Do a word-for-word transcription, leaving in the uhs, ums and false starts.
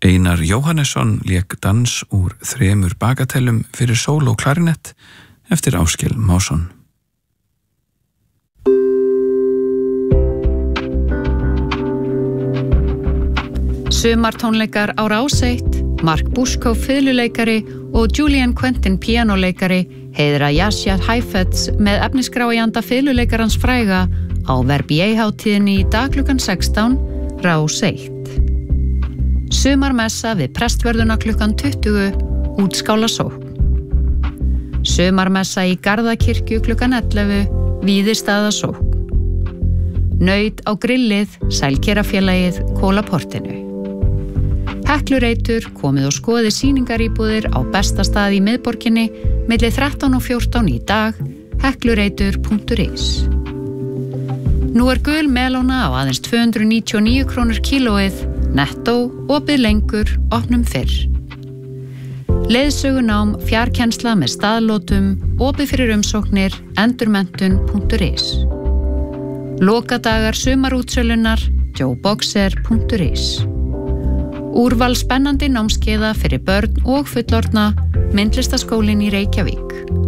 Einar Jóhannesson lék dans úr þremur bagatellum fyrir sól og klarinett eftir Áskell Másson. Sumartónleikar á Rás eitt, Mark Bushko fiðluleikari og Julian Quentin píanóleikari heiðra Yasha Heifetz með efnisgrájanda fiðluleikarans fræga á Verbier-hátíðinni í dag klukkan sextán, Rás eitt. Sumarmessa við prestvörðuna klukkan tuttugu, Útskála sókn. Sumarmessa í Garðakirkju klukkan ellefu, Víðistaða sókn. Naut á grillið, Sælkerafélagið, Kólaportinu. Heklureitur komið og skoði sýningaríbúðir á besta stað í miðborginni milli þrettán og fjórtán í dag, heklureitur punktur is. Nú er gul melóna á aðeins tvö hundruð níutíu og níu krónur kílóið, nettó, opið lengur, opnum fyrr. Leiðsögunám, fjarkennsla með staðlótum, opið fyrir umsóknir, endurmenntun punktur is. Lokadagar sumarútsölunar, joeboxer punktur is. Úrval spennandi námskeiða fyrir börn og fullorðna, Myndlistaskólinn í Reykjavík.